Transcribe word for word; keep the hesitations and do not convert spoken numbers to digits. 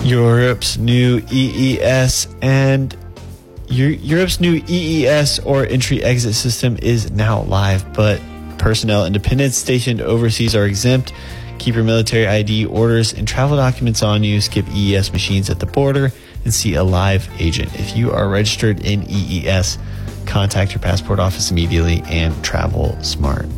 Europe's new E E S and Eu- Europe's new E E S or entry-exit system is now live, but personnel and dependents stationed overseas are exempt. Keep your military I D, orders, and travel documents on you. Skip E E S machines at the border and see a live agent. If you are registered in E E S, contact your passport office immediately and travel smart.